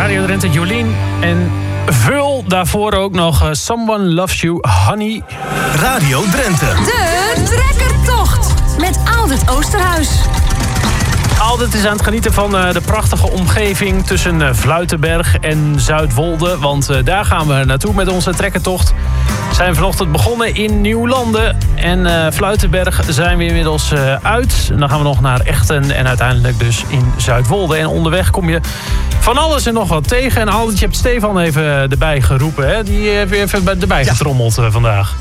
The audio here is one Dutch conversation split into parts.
Radio Drenthe, Jolien en Vul. Daarvoor ook nog Someone Loves You, Honey. Radio Drenthe. De trekkertocht met Aldert Oosterhuis. Aldert is aan het genieten van de prachtige omgeving tussen Vluitenberg en Zuidwolde. Want daar gaan we naartoe met onze trekkertocht. We zijn vanochtend begonnen in Nieuwlanden. En Vluitenberg zijn we inmiddels uit. En dan gaan we nog naar Echten en uiteindelijk dus in Zuidwolde. En onderweg kom je van alles en nog wat tegen. En Aldert, je hebt Stefan even erbij geroepen. Hè? Die heeft weer even erbij getrommeld vandaag.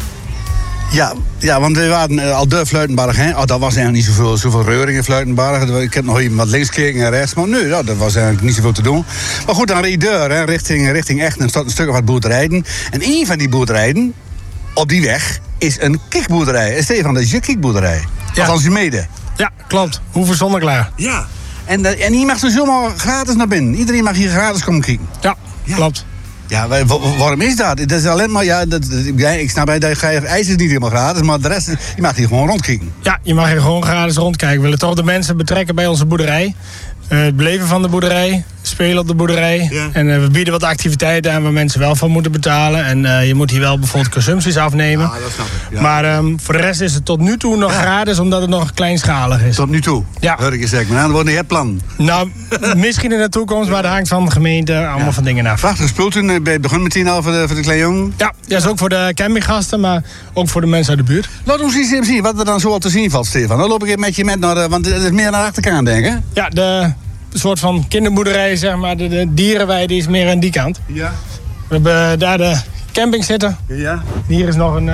Ja, want we waren al de Fluitenberg. Hè? Oh, dat was eigenlijk niet zoveel reuring in Fluitenberg. Ik heb nog even wat links gekeken en rechts. Maar nu, dat was eigenlijk niet zoveel te doen. Maar goed, dan reed je deur, hè, richting Echten. Staat een stuk of wat boerderijen. En een van die boerderijen, op die weg, is een kikboerderij. En Stefan, dat is je kikboerderij. Ja. Althans je mede. Ja, klopt. Hoeve zonneklaar. Ja. En hier mag er zomaar gratis naar binnen. Iedereen mag hier gratis komen kijken. Ja, klopt. Ja, waarom is dat? Dat is alleen maar, ik snap dat ijs is niet helemaal gratis, maar de rest, je mag hier gewoon rondkijken. Ja, je mag hier gewoon gratis rondkijken. We willen toch de mensen betrekken bij onze boerderij. Het beleven van de boerderij, spelen op de boerderij. Ja. En we bieden wat activiteiten aan waar mensen wel van moeten betalen. En je moet hier wel bijvoorbeeld consumpties afnemen. Ja, dat snap ik. Ja. Maar voor de rest is het tot nu toe nog gratis, omdat het nog kleinschalig is. Tot nu toe? Ja. Hoor ik je zeggen. Maar dan wordt het plan. Nou, misschien in de toekomst, maar dat hangt van de gemeente allemaal van dingen af. Prachtig spul toen. Ben je begonnen meteen al voor de kleine jongen? Ja, dat is ook voor de campinggasten, maar ook voor de mensen uit de buurt. Laat ons eens zien wat er dan zo al te zien valt, Stefan. Dan loop ik met je naar, want het is meer naar de achterkant, denk ik. Ja, de soort van kinderboerderij, zeg maar. De dierenweide is meer aan die kant. Ja. We hebben daar de camping zitten. Ja. Hier is nog een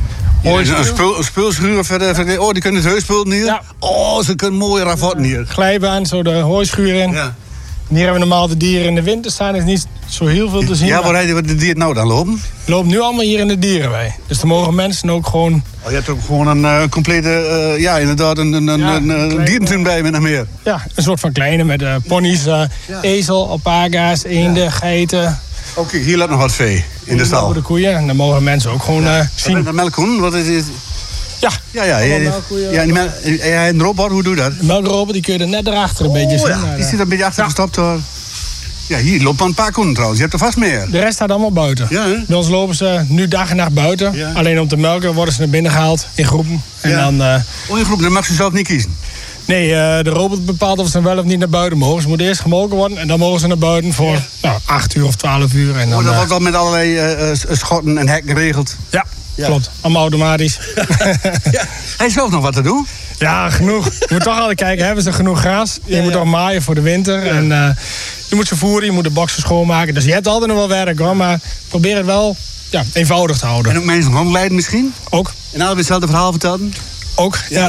een speelschuur voor die kunnen het heusspul hier. Ja. Oh, ze kunnen mooie ravotten hier. Glijbaan, zo de hooischuur in. Ja. En hier hebben we normaal de dieren in de winter staan. Er is niet zo heel veel te zien. Ja, waar rijden de dieren nou dan lopen? Lopen nu allemaal hier in de dierenwei. Dus dan mogen mensen ook gewoon... Oh, je hebt ook gewoon een complete, inderdaad, een dierentuin bij met nog meer. Ja, een soort van kleine met ponies, ezel, alpaga's, eenden, geiten. Oké, hier loopt nog wat vee in de stal. De koeien. En dan mogen mensen ook gewoon zien. De melkkoen, wat is het? Ja. Ja, en de robot, hoe doe je dat? De melkrobot, die kun je er net erachter een beetje zien. Ja, die zit een beetje achter gestopt hoor. Ja, hier loopt een paar koeien trouwens. Je hebt er vast meer. De rest staat allemaal buiten. Ja, hè? Bij ons lopen ze nu dag en nacht buiten. Ja. Alleen om te melken worden ze naar binnen gehaald in groepen. En dan, in groepen, dan mag ze zelf niet kiezen? Nee, de robot bepaalt of ze wel of niet naar buiten mogen. Ze moeten eerst gemolken worden en dan mogen ze naar buiten voor 8 uur of 12 uur. En dan, dat wordt wel met allerlei schotten en hekken geregeld? Ja, klopt. Allemaal automatisch. Ja. Hij zelf nog wat te doen? Ja, genoeg. Je moet toch altijd kijken, hebben ze genoeg gras? Je moet toch maaien voor de winter. Ja. En je moet ze voeren, je moet de boksen schoonmaken. Dus je hebt altijd nog wel werk hoor, maar probeer het wel eenvoudig te houden. En ook mensen rondleiden misschien? Ook. En altijd hetzelfde verhaal vertelden? Ook, ja.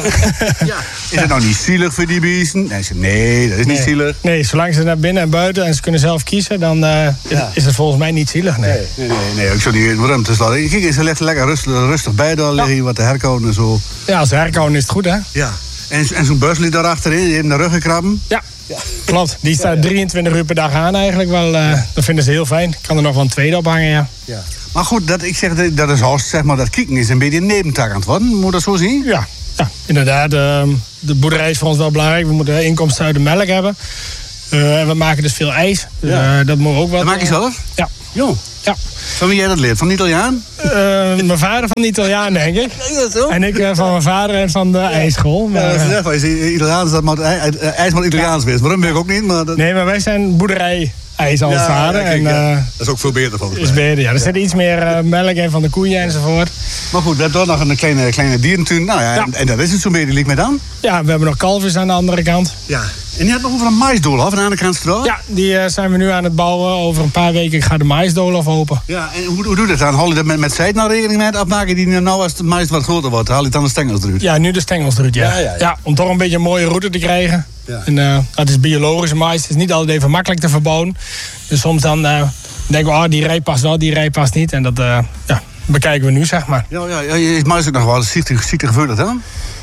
Is het nou niet zielig voor die beesten? Nee, dat is niet zielig. Nee, zolang ze naar binnen en buiten en ze kunnen zelf kiezen, dan is het volgens mij niet zielig. Nee, ik zou niet weten waarom. Kijk, ze ligt lekker rustig bij, daar liggen hier wat te herkouden en zo. Ja, als herkouden is het goed, hè? Ja. En zo'n bus ligt daarachterin, die heeft in de rug gekrabben? Ja. Klopt. Die staat 23 uur per dag aan eigenlijk wel. Dat vinden ze heel fijn. Ik kan er nog wel een tweede op hangen, ja. Maar goed, dat is als, zeg maar, dat kieken is een beetje een nebentak aan het worden. Moet je dat zo zien? Ja, inderdaad. De boerderij is voor ons wel belangrijk. We moeten inkomsten uit de melk hebben. En we maken dus veel ijs. Dus, dat moet ook wel. Dat maak je zelf? Ja. Jo. Ja. Van wie jij dat leert? Van de Italiaan? Mijn vader van de Italiaan, denk ik. Ja, dat zo? En ik van mijn vader en van de ijsschool. Maar, Italiaan is dat maar ijs maar Italiaans wist. Waarom weet ik ook niet. Maar dat... Nee, maar wij zijn boerderij ijs als vader. Kijk, en, dat is ook veel beter volgens mij. Is beter, ja. Er zit iets meer melk in van de koeien enzovoort. Maar goed, we hebben toch nog een kleine dierentuin. Nou ja, en dat is het zo'n beetje, liek mij dan? Ja, we hebben nog kalfjes aan de andere kant. Ja. En je hebt nog over een maïsdoolhof aan de andere kant straat? Ja, die zijn we nu aan het bouwen. Over een paar weken gaat de maïsdoolhof open. Ja, en hoe doe je dat dan? Haal je dat met zijt nou rekening mee afmaken die nou als het maïs wat groter wordt? Haal je dan de stengels eruit? Ja, nu de stengels eruit, ja. Om toch een beetje een mooie route te krijgen. Ja. En dat is biologische maïs. Het is niet altijd even makkelijk te verbouwen. Dus soms dan denken we, die rij past wel, die rij past niet. En dat bekijken we nu, zeg maar. Ja, is maïs ook nog wel ziekte gevoelig dan?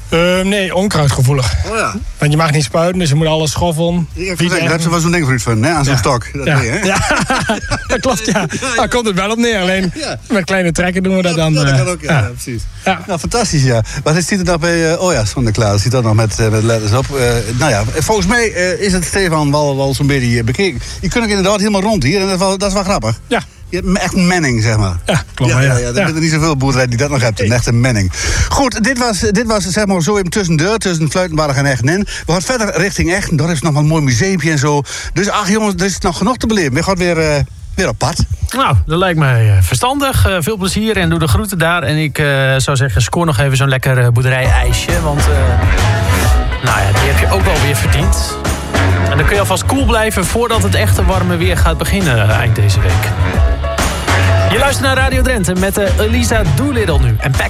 Nee, onkruidgevoelig. Oh ja. Want je mag niet spuiten, dus je moet alles schoffelen. Ik heb er wel zo'n ding voor iets van, hè? Aan zo'n stok. Dat ja. hè? Ja, dat klopt, ja. Daar komt het wel op neer. Alleen met kleine trekken doen we dat dan. Ja, dat kan ook, ja, precies. Ja. Nou, fantastisch, ja. Wat ziet er nog bij... Sinterklaas ziet dat nog met letters op. Volgens mij is het Stefan wel zo'n beetje bekeken. Je kunt ook inderdaad helemaal rond hier en dat is wel grappig. Ja. Je hebt echt een menning, zeg maar. Ja, klopt. Ja, er zijn er niet zoveel boerderijen die dat nog hebben. Een echte menning. Goed, dit was zeg maar zo even tussen Fluitenbarg en Echten. We gaan verder richting Echten. Daar is nog wel een mooi museumpje en zo. Dus jongens, er is nog genoeg te beleven. We gaan weer op pad. Nou, dat lijkt mij verstandig. Veel plezier en doe de groeten daar. En ik zou zeggen, scoor nog even zo'n lekker boerderij-ijsje. Want die heb je ook wel weer verdiend. En dan kun je alvast koel blijven voordat het echte warme weer gaat beginnen eind deze week. Je luistert naar Radio Drenthe met Elisa Doolittle nu en Pack